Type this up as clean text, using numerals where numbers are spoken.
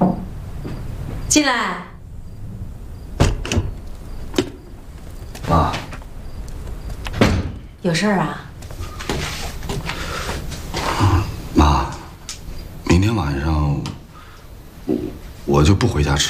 进来。 妈， 有事儿啊？ 妈，明天晚上我就不回家吃